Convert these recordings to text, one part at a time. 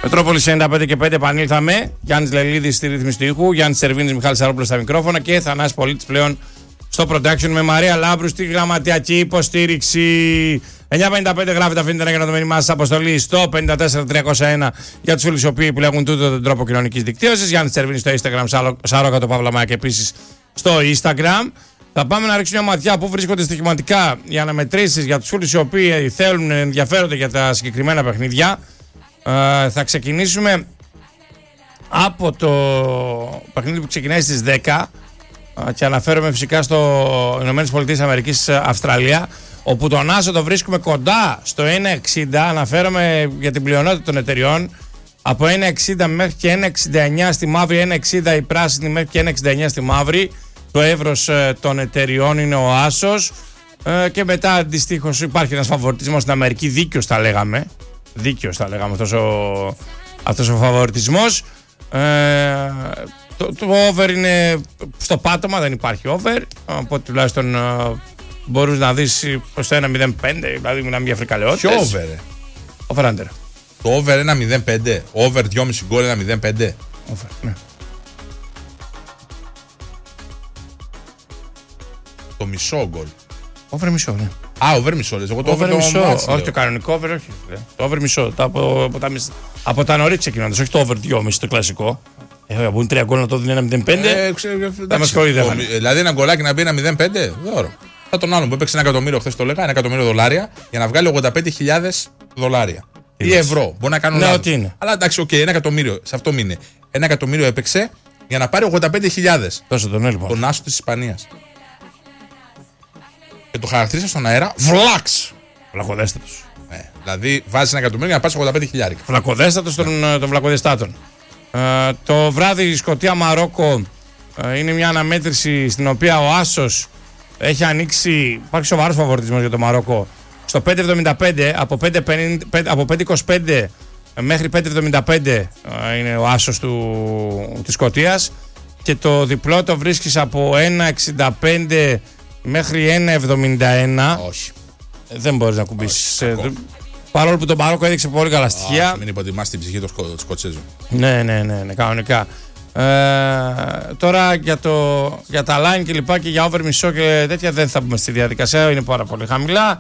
Μετρόπολης 95 και 5 επανήλθαμε. Γιάννης Λελίδης στη ρύθμιση του ήχου, Γιάννης Σερβίνης, Μιχάλης Σαρόπουλος στα μικρόφωνα και Θανάσης Πολίτης πλέον στο production με Μαρία Λάμπρου στη γραμματιακή υποστήριξη. 9.55 γράφετε, αφήνετε να γίνετε το μήνυμά σας αποστολή στο 54301 για τους φίλους οι οποίοι επιλέγουν τούτο τον τρόπο κοινωνικής δικτύωσης. Γιάννης Σερβίνης στο Instagram, Σαρόκα το Παύλα Μάκη επίσης στο Instagram. Θα πάμε να ρίξουμε μια ματιά που βρίσκονται στοιχηματικά οι αναμετρήσεις για τους φίλους οι οποίοι θέλουν, ενδιαφέρονται για τα συγκεκριμένα παιχνίδια. Θα ξεκινήσουμε από το παιχνίδι που ξεκινάει στις 10 και αναφέρομαι φυσικά στο ΗΠΑ Αυστραλία, όπου τον Άσο το βρίσκουμε κοντά στο 1,60. Αναφέρομαι για την πλειονότητα των εταιριών από 1,60 μέχρι και 1,69 στη μαύρη, 1,60 η πράσινη μέχρι και 1,69 στη μαύρη. Το εύρος των εταιριών είναι ο Άσος και μετά αντιστοίχως υπάρχει ένας φαβοριτισμός στην Αμερική, δίκαιος θα λέγαμε αυτός ο φαβοριτισμός. Το over είναι στο πάτωμα, δεν υπάρχει over, οπότε τουλάχιστον μπορείς να δεις στο 1,05, δηλαδή μιλάμε για φρικαλαιότητες. Ποιο over? Over under. Το over 1,05, over 2,5 γκολ 1,05. Over, ναι. Το μισό γκολ. Over μισό, ναι. Α, over μισό λες, εγώ το over μισό, μάτς, όχι το κανονικό over, όχι. Το over μισό, από τα νωρίς ξεκινώντας, όχι το over 2,5 το κλασικό. Θα μπουν 3 γκολ να το δίνει 1,05. Θα μας κοροϊδεύουν. Δηλαδή ένα γκολάκι να μπει 1,05, δώρο. Θα τον άλλον που έπαιξε 1 εκατομμύριο, χθες το λέγα, 1 εκατομμύριο δολάρια για να βγάλει 85.000 δολάρια. Ή ευρώ. Μπορεί να κάνουν ναι, λάθος. Αλλά εντάξει, οκ, 1 εκατομμύριο, σε αυτό μείνε. 1 εκατομμύριο έπαιξε για να πάρει 85.000. Τόσο τον έλειπα. Τον Άσο της Ισπανίας. Και το χαρακτήρισα στον αέρα βλάξ. Βλακοδέστατος. Δηλαδή βάζει 1 εκατομμύριο για να πάρει 85.000. Βλακοδέστατος των βλακοδεστάτων. Το βράδυ η Σκωτία-Μαρόκο είναι μια αναμέτρηση στην οποία ο Άσος έχει ανοίξει. Υπάρχει σοβαρός φαβοριτισμός για το Μαρόκο. Στο 5,75 από 5,25 μέχρι 5,75 είναι ο Άσος της Σκωτίας. Και το διπλό το βρίσκεις από 1,65 μέχρι 1,71. Όχι. Δεν μπορείς να κουμπίσεις. Παρόλο που το Μαρόκο έδειξε πολύ καλά στοιχεία. Μην υποτιμάς την ψυχή του Σκοτσέζου. Ναι, κανονικά. Τώρα για τα line και λοιπά και για over μισό και τέτοια δεν θα μπούμε στη διαδικασία. Είναι πάρα πολύ χαμηλά.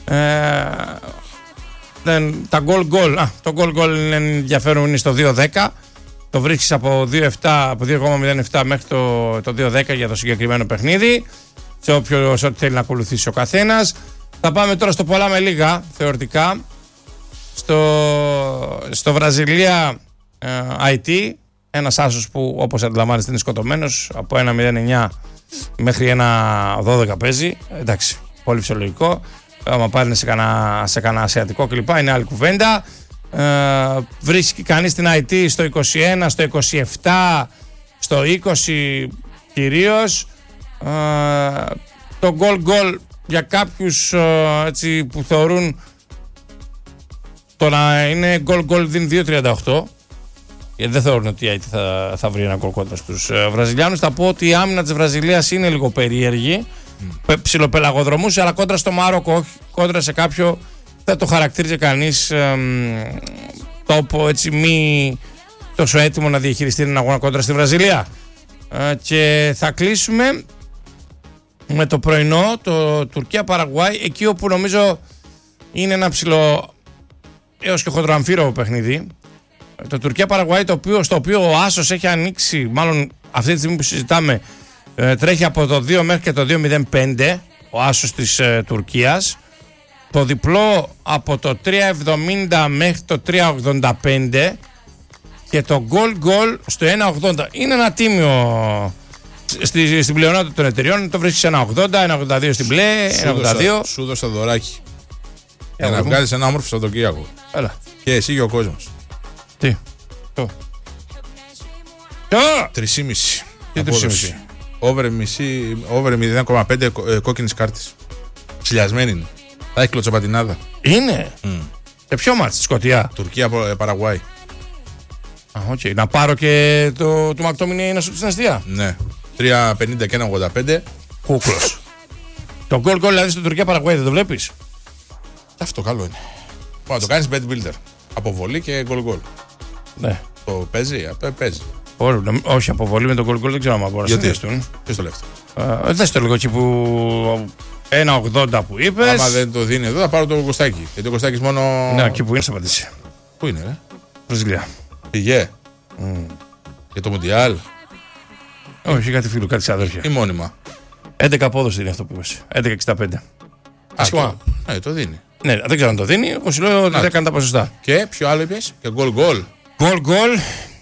Τα goal. Το goal είναι ενδιαφέρον, είναι στο 2,10. Το βρίσκεις από 2,07 μέχρι το 2,10 για το συγκεκριμένο παιχνίδι. Σε ό,τι θέλει να ακολουθήσει ο καθένας. Θα πάμε τώρα στο πολλά με λίγα θεωρητικά. Στο Βραζιλία IT, ένας Άσος που όπως αντιλαμβάνεστε είναι σκοτωμένος, από 1,09 μέχρι 1,12 παίζει. Εντάξει, πολύ φυσιολογικό. Άμα πάνε σε κανένα ασιατικό κλπ. Είναι άλλη κουβέντα. Βρίσκει κανείς την IT στο 21, στο 27, στο 20 κυρίως. Το goal για κάποιους έτσι, που θεωρούν το να είναι goal δίνει 2,38, γιατί δεν θεωρούν ότι η IT θα βρει ένα goal κόντρα στους Βραζιλιάνους. Θα πω ότι η άμυνα της Βραζιλίας είναι λίγο περίεργη, ψιλοπελαγοδρομούσε, αλλά κόντρα στο Μάροκο, όχι κόντρα σε κάποιο θα το χαρακτήριζε κανείς τόπο έτσι μη τόσο έτοιμο να διαχειριστεί έναν αγώνα κόντρα στη Βραζιλία. Και θα κλείσουμε με το πρωινό, το Τουρκία-Παραγουάη, εκεί όπου νομίζω είναι ένα ψηλό έως και χοντροαμφίροπο παιχνίδι. Το Τουρκία-Παραγουάη, στο οποίο ο Άσος έχει ανοίξει, μάλλον αυτή τη στιγμή που συζητάμε, τρέχει από το 2 μέχρι και το 2,05 ο Άσος της Τουρκίας. Το διπλό από το 3,70 μέχρι το 3,85 και το goal στο 1,80. Είναι ένα τίμιο στην πλειονότητα των εταιριών. Το βρίσκεις 1,80, 1,82 στην μπλε, 1,82. Σου δώσα δωράκι. Για να βγάλεις ένα όμορφο Σαββατοκύριακο. Έλα. Και εσύ και ο κόσμος. Τι? 3,5. Τι 3,5? Over 0,5 κόκκινες κάρτες. Ψηλιασμένη είναι. Θα έχει κλωτσοπατινάδα. Είναι. Σε ποιο μάτς, στη Σκωτία? Τουρκία-Παραγουάη. Okay. Να πάρω και το του Μακτόμινι να σου στην αστεία. Ναι. 3,50 και 1,85. Κούκλος. Το goal δηλαδή στο Τουρκία-Παραγουάη δεν το βλέπεις? Αυτό καλό είναι. Μπορεί να το κάνεις bet builder. Αποβολή και goal. Ναι. Το παίζει. Παίζει. Όχι, αποβολή με τον γκολ δεν ξέρω αν μπορεί να συνδυαστούν. Ποιος το λέει αυτό? Δεν στο λίγο εκεί που 1,80 που είπες. Άμα δεν το δίνει εδώ, θα πάρω το Κωστάκι. Γιατί ο Κωστάκης μόνο. Ναι, εκεί που είναι, θα απαντήσει. Πού είναι, ρε? Βραζιλία. Πήγε. Για το Μουντιάλ. Όχι, κάτι φίλου, κάτι σε αδέρφια. Ή μόνιμα. 11 απόδοση είναι αυτό που είπες. 11,65. Ασχημά. Ναι, το δίνει. Ναι, δεν ξέρω αν το δίνει. Εγώ σου λέω ότι δεν έκανε τα ποσοστά. Και ποιο άλλο είπες? Και γκολ. Γκολ.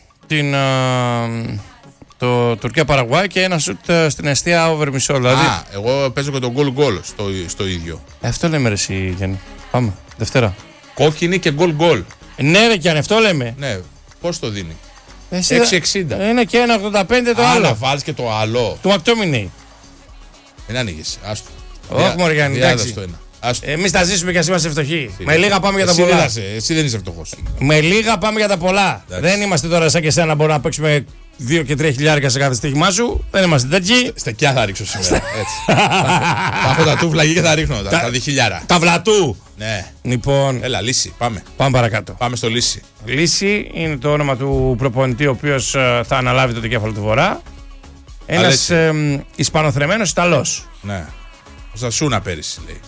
Το Τουρκία-Παραγουάη και ένα σουτ στην αιστεία over μισό. Δηλαδή. Εγώ παίζω και το γκολ στο ίδιο. Αυτό λέμε ρε εσύ Γιάννη. Πάμε, Δευτέρα. Κόκκινη και γκολ. Ναι ρε Γιάννη, αυτό λέμε. Ναι, πώς το δίνει? 6,60. Είναι και 1,85 το άλλο. Να βάλεις και το άλλο. Του Μακτόμινι. Δεν ανοίγεις, άστο. Όχι μωρέ Γιάννη, εντάξει. Εμείς θα ζήσουμε και ας είμαστε φτωχοί. Με λίγα πάμε για τα πολλά. Εσύ δεν είσαι φτωχός. Με λίγα πάμε για τα πολλά. Δεν είμαστε τώρα σαν και εσένα να μπορούμε να παίξουμε 2 και 3 χιλιάρικα σε κάθε στοίχημά σου. Δεν είμαστε τέτοιοι. Στεκιά θα ρίξω σήμερα. Έτσι. Θα έχω τα τούφλα εκεί και θα ρίχνω τα 2 χιλιάρα. Τα βλατού. Ναι. Λοιπόν. Έλα, λύση. Πάμε παρακάτω. Πάμε στο λύση. Λύση είναι το όνομα του προπονητή ο οποίος θα αναλάβει το δικέφαλο του Βορρά. Ένας Ισπανοθρεμμένος Ιταλός. Ναι. Ο Σασούνα πέρυσι λέει.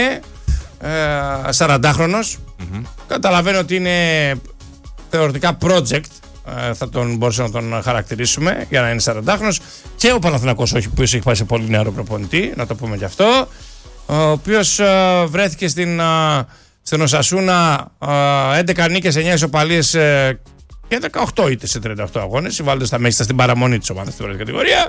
40χρονος. Καταλαβαίνω ότι είναι θεωρητικά project. Θα τον μπορούσαμε να τον χαρακτηρίσουμε για να είναι 40χρονος. Και ο Παναθηναϊκός, όχι, που έχει πάει σε πολύ νεαρό προπονητή, να το πούμε και αυτό. Ο οποίος βρέθηκε στην Οσασούνα 11 νίκες, 9 ισοπαλίες και 18 ήττες σε 38 αγώνες, συμβάλλοντας στα μέγιστα στην παραμονή της ομάδας στην πρώτη κατηγορία.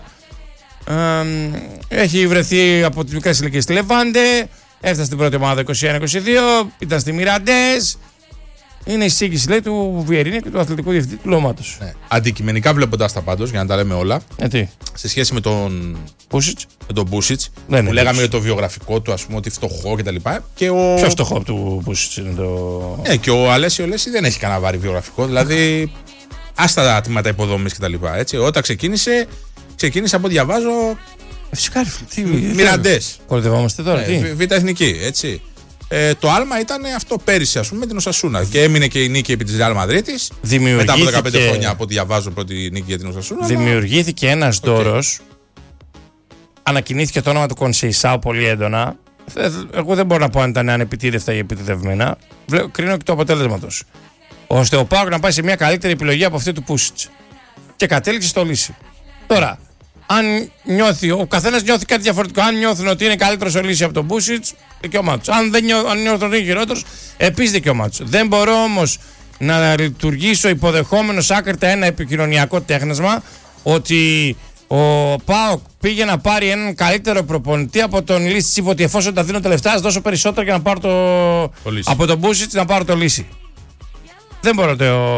Έχει βρεθεί από τις μικρές ηλικίες στη Λεβάντε, έφτασε στην πρώτη ομάδα 21-22, ήταν στη Μιραντές. Είναι η σύγκριση λέει του Βιερίνια και του αθλητικού διευθυντή του Λόματος. Ναι. Αντικειμενικά βλέποντας τα πάντως, για να τα λέμε όλα, σε σχέση με τον Μπούσιτς, που λέγαμε για το βιογραφικό του, ας πούμε, ότι φτωχό κτλ. Πιο φτωχό του Μπούσιτς είναι το. Ναι, και ο Αλέσιο Λέση δεν έχει κανένα βάρη βιογραφικό, δηλαδή άστα τα ατμήματα υποδομής κτλ. Όταν ξεκίνησε από ό,τι διαβάζω. Φυσικά, Μιραντές. Κορδευόμαστε τώρα. Β' εθνική, έτσι. Το άλμα ήταν αυτό πέρυσι, ας πούμε, με την Οσασούνα. Και έμεινε και η νίκη επί της Ρεάλ Μαδρίτης. Μετά από 15 χρόνια από ό,τι διαβάζω πρώτη νίκη για την Οσασούνα. Δημιουργήθηκε ένας δώρος. Ανακοινήθηκε το όνομα του Κονσεϊσάου πολύ έντονα. Εγώ δεν μπορώ να πω αν ήταν ανεπιτίδευτα ή επιτεδευμένα. Κρίνω και το αποτέλεσμα του. Ώστε ο ΠΑΟΚ να πάει σε μια καλύτερη επιλογή από αυτή του Πούσιτς. Και κατέληξε στο λύση. Τώρα, αν νιώθει, ο καθένας νιώθει κάτι διαφορετικό. Αν νιώθουν ότι είναι καλύτερος ο Λύση από τον Μπούσιτς, δικαίωμά τους. Αν νιώθουν ότι είναι χειρότερος, επίσης δικαίωμά τους. Δεν μπορώ όμως να λειτουργήσω υποδεχόμενος άκρητα ένα επικοινωνιακό τέχνασμα ότι ο ΠΑΟΚ πήγε να πάρει έναν καλύτερο προπονητή από τον Λύση. Είπε ότι εφόσον τα δίνω τα λεφτά, ας δώσω περισσότερα για να πάρω από τον Μπούσιτς να πάρω το Λύση. Δεν μπορώ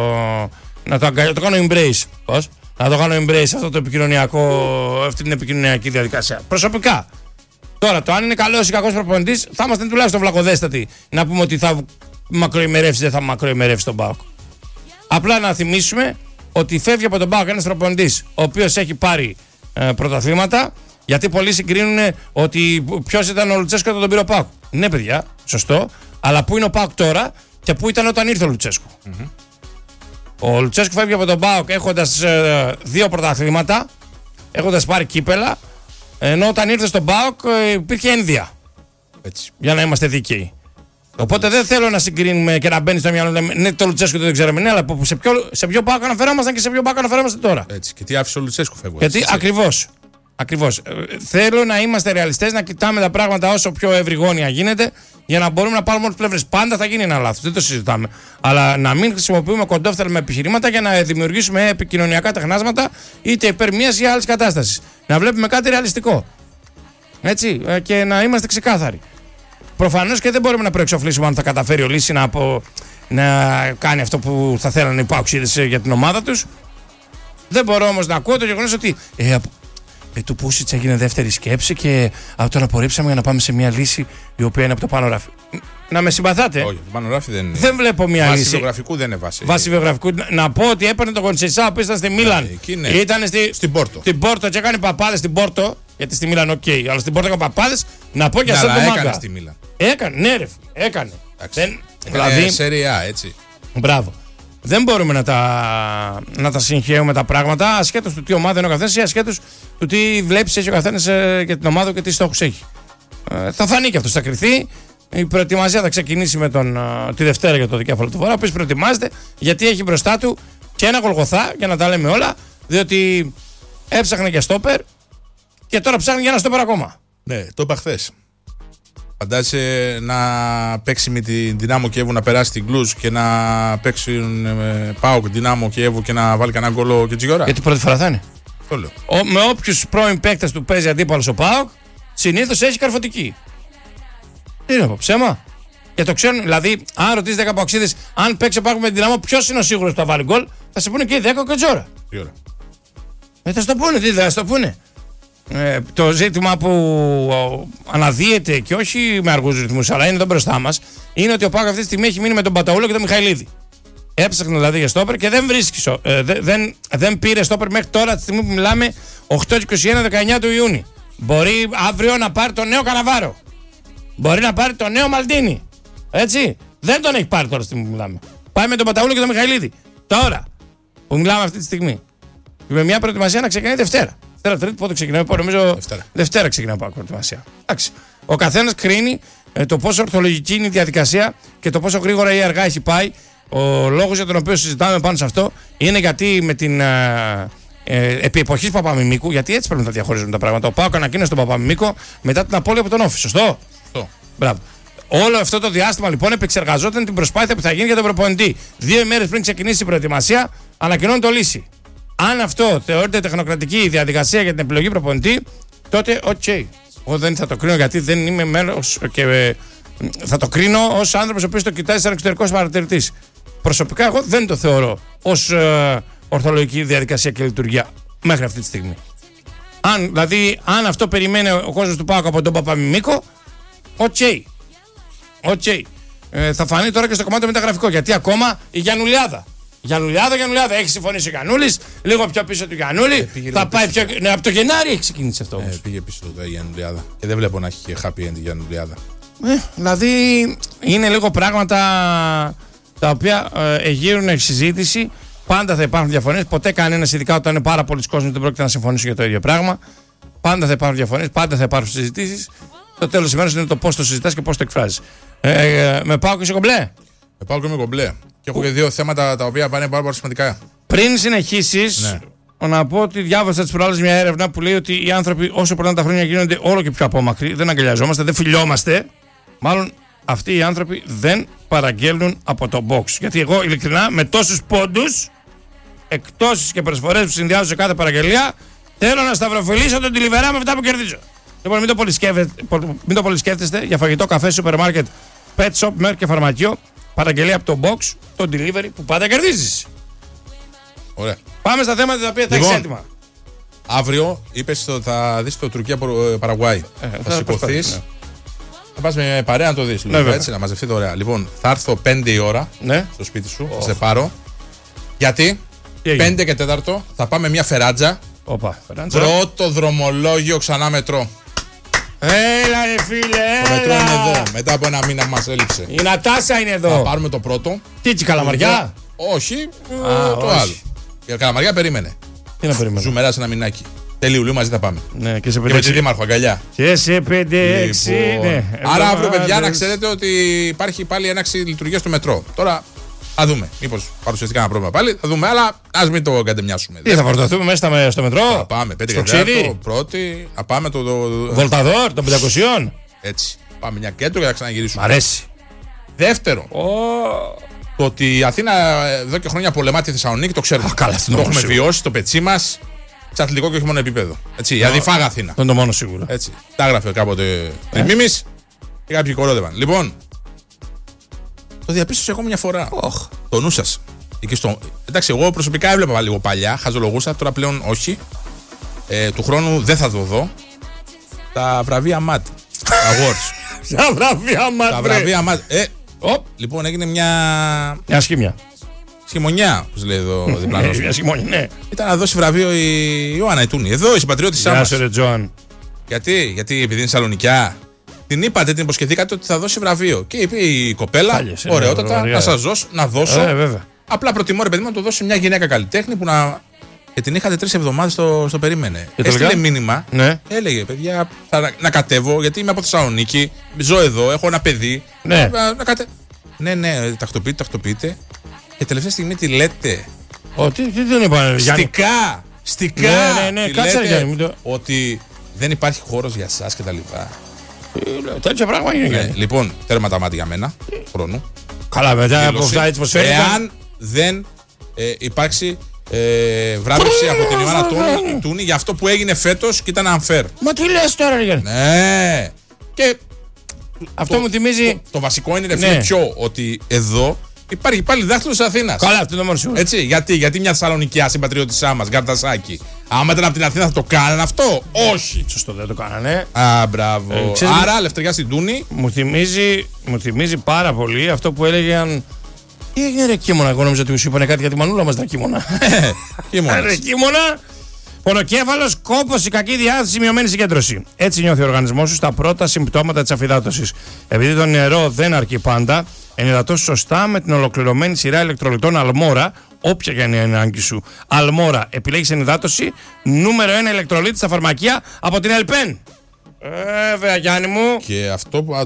να το κάνω embrace. Πώς? Να το κάνω embrace αυτό το επικοινωνιακό, αυτή την επικοινωνιακή διαδικασία. Προσωπικά. Τώρα, το αν είναι καλός ή κακός προπονητής, θα είμαστε τουλάχιστον βλακοδέστατοι να πούμε ότι θα μακροημερεύσει, δεν θα μακροημερεύσει τον ΠΑΟΚ. Απλά να θυμίσουμε ότι φεύγει από τον ΠΑΟΚ ένας προπονητής ο οποίος έχει πάρει πρωταθλήματα, γιατί πολλοί συγκρίνουν ότι ποιος ήταν ο Λουτσέσκο όταν τον πήρε ο ΠΑΟΚ. Ναι, παιδιά, σωστό, αλλά πού είναι ο ΠΑΟΚ τώρα και πού ήταν όταν ήρθε ο Λουτσέσκο. Ο Λουτσέσκο φεύγει από τον ΠΑΟΚ έχοντας 2 πρωταθλήματα, έχοντας πάρει κύπελα, ενώ όταν ήρθε στον ΠΑΟΚ υπήρχε ένδια. Έτσι. Για να είμαστε δίκαιοι. Οπότε δεν θέλω να συγκρίνουμε και να μπαίνει στο μυαλό. Ναι, το Λουτσέσκο δεν ξέραμε, ναι, αλλά σε ποιο ΠΑΟΚ αναφερόμασταν και σε ποιο ΠΑΟΚ αναφερόμαστε τώρα. Έτσι. Και τι άφησε ο Λουτσέσκο φεύγει. Γιατί ακριβώς. Θέλω να είμαστε ρεαλιστές, να κοιτάμε τα πράγματα όσο πιο ευρυγόνια γίνεται, για να μπορούμε να πάρουμε όλες τις πλευρές. Πάντα θα γίνει ένα λάθος, δεν το συζητάμε. Αλλά να μην χρησιμοποιούμε κοντόφθαλμα επιχειρήματα για να δημιουργήσουμε επικοινωνιακά τεχνάσματα, είτε υπέρ μιας ή άλλης κατάστασης. Να βλέπουμε κάτι ρεαλιστικό. Έτσι, και να είμαστε ξεκάθαροι. Προφανώς και δεν μπορούμε να προεξοφλήσουμε αν θα καταφέρει ο Λύση να κάνει αυτό που θα θέλανε οι παοξίδες για την ομάδα τους. Δεν μπορώ όμως να ακούω το γεγονός ότι του Πούσιτς έγινε δεύτερη σκέψη και τον απορρίψαμε για να πάμε σε μια λύση η οποία είναι από το πάνω ράφι. Να με συμπαθάτε. Όχι, το πάνω ράφι δεν είναι. Δεν βλέπω μια λύση. Βάση βιογραφικού δεν είναι βάση. Βάση βιογραφικού. Να πω ότι έπαιρνε τον Κονσεϊσάου που ήταν στη Μίλαν. Ήταν στην Πόρτο. Στην Πόρτο και έκανε παπάδες στην Πόρτο. Γιατί στη Μίλαν, οκ. Αλλά στην Πόρτο έκανε παπάδες. Να πω και αυτό το μάγκα. Έκανε στη Μίλαν. Έκανε, ναι, ρε. Έκανε. Δηλαδή. Σεριά, έτσι. Μπράβο. δεν μπορούμε να τα συγχαίουμε τα πράγματα, ασχέτως του τι ομάδα είναι ο καθένας ή ασχέτως του τι βλέπεις έχει ο καθένας για την ομάδα και τι στόχους έχει. Θα φανεί και αυτό, θα κρυθεί. Η προετοιμασία θα ξεκινήσει με τη Δευτέρα για το δικέφαλο του Βορρά, ο οποίος προετοιμάζεται γιατί έχει μπροστά του και ένα Γολγοθά, για να τα λέμε όλα, διότι έψαχνε για στόπερ και τώρα ψάχνει για ένα στόπερ ακόμα. Ναι, το είπα χθες. Φαντάζεσαι να παίξει με την Δυνάμο Κιέβου, να περάσει την Κλουζ και να παίξει ΠΑΟΚ, Δυνάμο Κιέβου και να βάλει κανένα γκολ και Τζιγόρα. Γιατί πρώτη φορά θα είναι. Το λέω. Με όποιους πρώην παίκτες του παίζει αντίπαλος ο ΠΑΟΚ, συνήθως έχει καρφωτική. Τι είναι από ψέμα. Και το ξέρουν, δηλαδή, αν ρωτήσει 10 παοξίδες, αν παίξει ο ΠΑΟΚ με την Δυνάμο, ποιος είναι ο σίγουρος που θα βάλει γκολ, θα σε πούνε και οι 10 και ο Τζόρα. Τι ώρα. Θα στο πούνε, τι θα στο πούνε. Το ζήτημα που αναδύεται και όχι με αργούς ρυθμούς, αλλά είναι εδώ μπροστά μας, είναι ότι ο ΠΑΟΚ αυτή τη στιγμή έχει μείνει με τον Παταούλο και τον Μιχαηλίδη. Έψαχνε δηλαδή για στόπερ και δεν βρίσκει. Δεν πήρε στόπερ μέχρι τώρα, τη στιγμή που μιλάμε, 8-21-19 του Ιούνιου. Μπορεί αύριο να πάρει τον νέο Καναβάρο. Μπορεί να πάρει τον νέο Μαλτίνη. Έτσι. Δεν τον έχει πάρει τώρα, τη στιγμή που μιλάμε. Πάει με τον Παταούλο και τον Μιχαηλίδη. Τώρα που μιλάμε αυτή τη στιγμή. Με μια προετοιμασία να ξεκινάει Δευτέρα. Δευτέρα, Τρίτη, πότε ξεκινάει, νομίζω. Δευτέρα ξεκινάει από προετοιμασία. Εντάξει. Ο καθένας κρίνει το πόσο ορθολογική είναι η διαδικασία και το πόσο γρήγορα ή αργά έχει πάει. Ο λόγος για τον οποίο συζητάμε πάνω σε αυτό είναι γιατί με την επί εποχής Παπαμιμίκου, γιατί έτσι πρέπει να τα διαχωρίζουν τα πράγματα. Ο ΠΑΟΚ ανακοίνωσε τον Παπαμιμίκο μετά την απώλεια από τον Όφη. Σωστό. Μπράβο. Όλο αυτό το διάστημα λοιπόν επεξεργαζόταν την προσπάθεια που θα γίνει για τον προπονητή. 2 ημέρες πριν ξεκινήσει η προετοιμασία, ανακοινώνει το λύση. Αν αυτό θεωρείται τεχνοκρατική διαδικασία για την επιλογή προπονητή, τότε οκ. Εγώ δεν θα το κρίνω γιατί δεν είμαι μέλος και θα το κρίνω ως άνθρωπος ο οποίος το κοιτάζει σαν εξωτερικός παρατηρητής. Προσωπικά εγώ δεν το θεωρώ ως ορθολογική διαδικασία και λειτουργία μέχρι αυτή τη στιγμή. Αν αυτό περιμένει ο κόσμος του ΠΑΟΚ από τον Παπαμιμίκο, οκ. Θα φανεί τώρα και στο κομμάτι το μεταγραφικό, γιατί ακόμα η Γιαννουλιάδα. Γιαννουλιάδα. Έχει συμφωνήσει ο Γιαννούλης, λίγο πιο πίσω του Γιαννούλη. Θα πάει πιο. Ναι, από το Γενάρη έχει ξεκινήσει αυτό όμως. Πήγε πίσω το Γιαννουλιάδα. Και δεν βλέπω να έχει και happy end η Γιαννουλιάδα. Δηλαδή είναι λίγο πράγματα τα οποία εγείρουν συζήτηση. Πάντα θα υπάρχουν διαφωνίες. Ποτέ κανένας, ειδικά όταν είναι πάρα πολλοί κόσμοι, δεν πρόκειται να συμφωνήσουν για το ίδιο πράγμα. Πάντα θα υπάρχουν διαφωνίες, πάντα θα υπάρχουν συζητήσεις. Το τέλος της ημέρας είναι το πώς το συζητάς και πώς το εκφράζεις. Με ΠΑΟΚ είσαι κομπλέ. Με ΠΑΟΚ είμαι κομπλέ. Και έχω και 2 θέματα τα οποία πάνε πάρα πολύ σημαντικά. Πριν συνεχίσεις, ναι, να πω ότι διάβασα τις προάλλες μια έρευνα που λέει ότι οι άνθρωποι όσο περνάνε τα χρόνια γίνονται όλο και πιο απόμακροι. Δεν αγκαλιαζόμαστε, δεν φιλιόμαστε. Μάλλον αυτοί οι άνθρωποι δεν παραγγέλνουν από το box. Γιατί εγώ ειλικρινά με τόσους πόντους, εκτόσεις και προσφορές που συνδυάζω σε κάθε παραγγελία, θέλω να σταυροφιλήσω τον τηλιβερά με αυτά που κερδίζω. Λοιπόν, μην το πολύ σκέφτεστε για φαγητό, καφέ, σούπερ μάρκετ, pet shop, μέρ και φαρμακείο. Παραγγελία από το box, το delivery που πάντα κερδίζεις. Ωραία. Πάμε στα θέματα τα οποία θα έχεις έτοιμα. Αύριο είπες ότι θα δεις το Τουρκία-Παραγουάη. Θα σηκωθείς. Ναι. Θα πας με παρέα να το δεις. Ναι, έτσι, να μαζευτείτε ωραία. Λοιπόν, θα έρθω 5 η ώρα, ναι, στο σπίτι σου. Θα σε πάρω. Γιατί 5 και 4 θα πάμε μια φεράτζα. Πρώτο δρομολόγιο ξανά μετρό. Έλα ρε φίλε, το μετρό είναι εδώ, μετά από 1 μήνα που μας έλειψε. Η Νατάσα είναι εδώ. Θα πάρουμε το πρώτο. Τι έτσι, Καλαμαριά? Όχι, το άλλο. Η Καλαμαριά περίμενε. Τι να περιμένω. Ζουμερά σε 1 μηνάκι. Τελειούλου, μαζί θα πάμε. Ναι, και σε 5-6. Και με τη Δήμαρχο, αγκαλιά. Και σε 5-6. Ναι. Άρα αύριο, παιδιά, να ξέρετε ότι υπάρχει πάλι έναξη λειτουργίας του μετρό. Τώρα θα δούμε. Μήπως παρουσιαστικά ένα πρόβλημα πάλι. Θα δούμε, αλλά ας μην το κατεμοιάσουμε. Τι θα φορτωθούμε μέσα στο μετρό? Θα πάμε 5 και 4. Πρώτη, θα πάμε το. Βολταδόρ των 500. Έτσι. Πάμε μια κέντρο και θα ξαναγυρίσουμε. Μ' αρέσει. Δεύτερο. Το ότι η Αθήνα εδώ και χρόνια πολεμά τη Θεσσαλονίκη, το ξέρετε. Το έχουμε βιώσει, το πετσί μας. Σε αθλητικό και όχι μόνο επίπεδο. Έτσι, δηλαδή φάγα Αθήνα. Δεν το μόνο σίγουρα. Έτσι. Τα έγραφε κάποτε Μίμης και κάποιοι κορόδευαν. Λοιπόν, το διαπίστωσα εγώ μια φορά. Το νου σας. Εντάξει, εγώ προσωπικά έβλεπα λίγο παλιά, χαζολογούσα, τώρα πλέον όχι. Του χρόνου δεν θα το δω. Τα βραβεία ΜΑΤ. Awards. Τα βραβεία ΜΑΤ. Τα βραβεία ΜΑΤ. Λοιπόν, έγινε μια σχήμια. Σχημονιά, όπως λέει εδώ ο διπλανός. Μια σχημονιά, ναι. Ήταν να δώσει βραβείο η Ιωάννα Ιτούνη. Εδώ η συμπατριώτης της μας. Γιατί επειδή είναι Σαλονικιά. Την είπατε, την υποσχεθήκατε ότι θα δώσει βραβείο. Και είπε η κοπέλα, ωραιότατα, να σας δώσω, να δώσω Απλά προτιμώ, ρε παιδί μου, να το δώσει μια γυναίκα καλλιτέχνη που να. Και την είχατε 3 εβδομάδες στο περίμενε. Έστειλε μήνυμα. Ναι. Έλεγε, παιδιά, να κατέβω, γιατί είμαι από Θεσσαλονίκη, ζω εδώ, έχω ένα παιδί. Ναι. Ναι, τακτοποιείτε. Και τελευταία στιγμή τι λέτε. Τι δεν είπα, Στικά! Ναι, κάτσε, Γιάννη. Ότι δεν υπάρχει χώρος για εσάς κτλ. Τέτοια πράγμα είναι. Λοιπόν, τέρμα τα μάτια για μένα. Χρόνου. Καλά, μετά από αυτά έτσι πως φέρνει. Εάν δεν υπάρξει βράβευση από την Ιωάννα Τούνη για αυτό που έγινε φέτος και ήταν unfair. Μα τι λες τώρα, Γιάννη. Ναι. Και αυτό μου θυμίζει. Το βασικό είναι, ρε φίλε, ποιο, ότι εδώ υπάρχει πάλι δάχτυλο της Αθήνας. Καλά, αυτό είναι το μόνο. Έτσι, γιατί μια Θεσσαλονικιά συμπατριώτησά μας, Γκαρτασάκη, άμα ήταν από την Αθήνα θα το κάνανε αυτό. Όχι. Σωστό, δεν το κάνανε. Μπράβο. Άρα, λευτεριά στην Τούνη. Μου θυμίζει πάρα πολύ αυτό που έλεγαν. Τι έγινε, ρε Κίμωνα, εγώ νόμιζα ότι σου είπανε κάτι για τη μανούλα μας, τα Κίμωνα. Κίμωνα. Πονοκέφαλος, κόπος, η κακή διάθεση, μειωμένη συγκέντρωση. Έτσι νιώθει ο οργανισμός σου στα πρώτα συμπτώματα της αφυδάτωσης. Επειδή το νερό δεν αρκεί πάντα, ενυδατώσου σωστά με την ολοκληρωμένη σειρά ηλεκτρολιτών Αλμόρα, όποια και είναι η ανάγκη σου. Αλμόρα, επιλέγεις ενυδάτωση, νούμερο 1 ηλεκτρολίτη στα φαρμακεία από την Ελπέν. Βέβαια, Γιάννη μου. Και αυτό που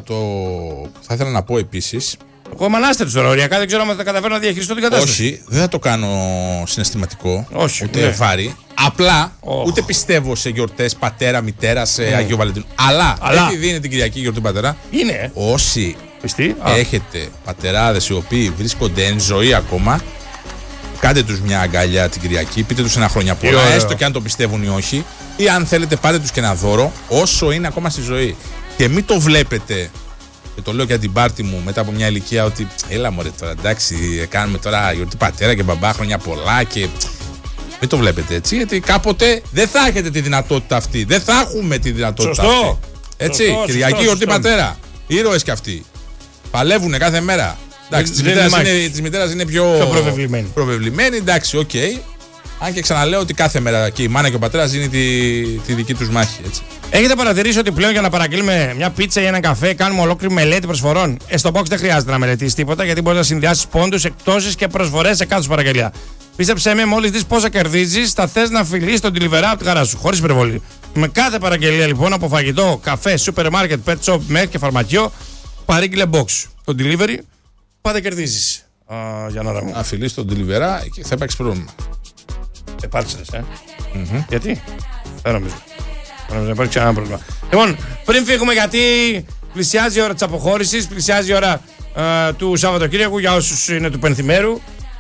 θα ήθελα να πω επίσης. Εγώ είμαι ανάστερος τώρα, οριακά δεν ξέρω αν θα καταφέρω να διαχειριστώ την κατάσταση. Όχι, δεν θα το κάνω συναισθηματικό. Όχι, ούτε βάρη. Απλά ούτε πιστεύω σε γιορτές πατέρα, μητέρα, σε Αγίου Βαλεντίνου. Αλλά επειδή είναι την Κυριακή γιορτή πατέρα. Είναι. Όσοι έχετε πατεράδες οι οποίοι βρίσκονται εν ζωή ακόμα, κάντε τους μια αγκαλιά την Κυριακή, πείτε τους ένα χρόνια πολλά, έστω και αν το πιστεύουν ή όχι. Ή αν θέλετε, πάτε τους και ένα δώρο όσο είναι ακόμα στη ζωή. Και μην το βλέπετε. Και το λέω και για την πάρτι μου μετά από μια ηλικία ότι έλα μωρέ τώρα, εντάξει, κάνουμε τώρα γιορτή πατέρα και μπαμπά, χρόνια πολλά και μην το βλέπετε έτσι, γιατί κάποτε δεν θα έχετε τη δυνατότητα αυτή. Δεν θα έχουμε τη δυνατότητα αυτή. Έτσι, Κυριακή γιορτή πατέρα. Ήρωες κι αυτοί. Παλεύουνε κάθε μέρα. Εντάξει, της μητέρας είναι πιο προβεβλημένη. Εντάξει, οκ. Αν και ξαναλέω ότι κάθε μέρα και η μάνα και ο πατέρας δίνει τη δική τους μάχη. Έτσι. Έχετε παρατηρήσει ότι πλέον για να παραγγείλουμε μια πίτσα ή ένα καφέ κάνουμε ολόκληρη μελέτη προσφορών? Στο box δεν χρειάζεται να μελετήσεις τίποτα, γιατί μπορείς να συνδυάσεις πόντους, εκπτώσεις και προσφορές σε κάθε παραγγελία. Πίστεψέ με, μόλις δεις πόσα κερδίζεις, θα θες να φιλείς τον delivery από τη χαρά σου, χωρίς υπερβολή. Με κάθε παραγγελία λοιπόν από φαγητό, καφέ, σούπερ μάρκετ, pet shop, μέχρι και φαρμακείο, παρήγγειλε box. Το delivery πάντα κερδίζεις. Για να ρωτήσω. Αν φιλείς τον delivery και θα υπάρξει πρόβλημα. Επάρξες, Γιατί? Δεν νομίζω. Δεν υπάρχει κανένα πρόβλημα. Λοιπόν, πριν φύγουμε, γιατί πλησιάζει η ώρα της αποχώρησης, πλησιάζει η ώρα του Σαββατοκύριακου για όσους είναι του Πενθυμέρου.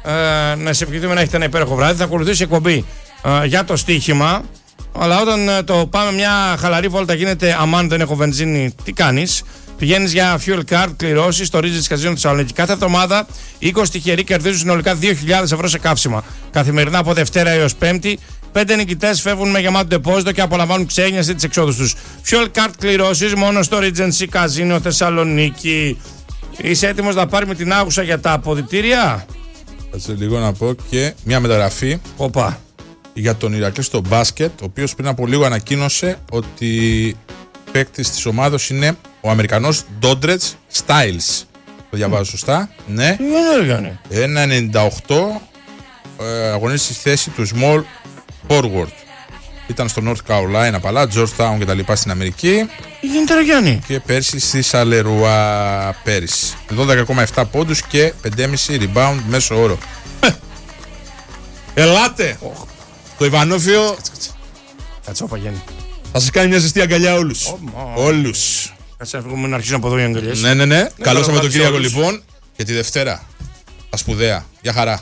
Να σε ευχηθούμε να έχετε ένα υπέροχο βράδυ. Θα ακολουθήσει εκπομπή για το στοίχημα. Αλλά όταν το πάμε μια χαλαρή βόλτα γίνεται αμάν δεν έχω βενζίνη, τι κάνεις? Πηγαίνεις για fuel card, κληρώσεις στο Regis Casino Θεσσαλονίκη. Κάθε εβδομάδα 20 τυχεροί κερδίζουν συνολικά 2.000 ευρώ σε καύσιμα. Καθημερινά από Δευτέρα έως Πέμπτη. 5 νικητές φεύγουν με γεμάτο ντεπόζιτο και απολαμβάνουν ξένιαση τις εξόδους τους. Fuel card κληρώσεις μόνο στο Regency Casino Θεσσαλονίκη. Είσαι έτοιμος να πάρουμε την άγουσα για τα αποδυτήρια? Θα λίγο να πω και μια μεταγραφή. Οπα. Για τον Ηρακλή στο μπάσκετ, ο οποίος πριν από λίγο ανακοίνωσε ότι παίκτης της ομάδος είναι ο Αμερικανός Ντόντρετς Στάιλς. Το διαβάζω σωστά? Ναι. 1,98, αγωνίζεται στη θέση του small forward. Ήταν στο North Carolina παλά, Georgetown και τα λοιπά στην Αμερική. Γίνεται ρε Γιάννη. Και πέρσι στη Σαλερουά πέρυσι. 12,7 πόντους και 5,5 rebound μέσο όρο. Ελάτε! Το Ιβανόφιο Κατσόπα Γιάννη. θα σας κάνει μια ζεστή αγκαλιά όλους. Όλους. Κάτσε να φύγουμε να αρχίσουμε από εδώ οι αγκαλιές. Ναι. Καλό Σαββατοκύριακο λοιπόν και τη Δευτέρα. Τα σπουδαία. Γεια χαρά.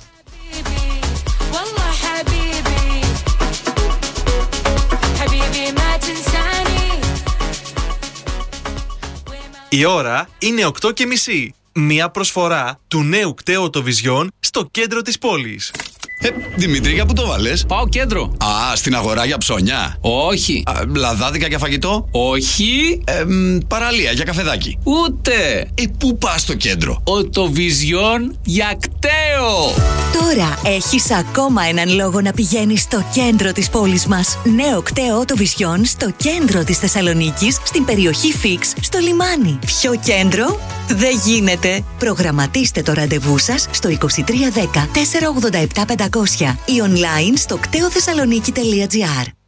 Η ώρα είναι 8:30. Μια προσφορά του νέου κταίου Οτοβιζιόν στο κέντρο της πόλης. Δημητρή, για πού το βάλες? Πάω κέντρο. Α, στην αγορά για ψώνια? Όχι. Λαδάδικα για φαγητό? Όχι. Παραλία για καφεδάκι? Ούτε. Πού πας στο κέντρο? Οτοβιζιόν για κταίο. Τώρα έχεις ακόμα έναν λόγο να πηγαίνεις στο κέντρο της πόλης μας. Νέο κταίο Οτοβιζιόν στο κέντρο της Θεσσαλονίκης, στην περιοχή Φίξ, στο λιμάνι. Πιο κέντρο δεν γίνεται. Προγραμματίστε το ραντεβού σας στο 2310 487 500 ή online στο κτεοθεσσαλονίκη.gr.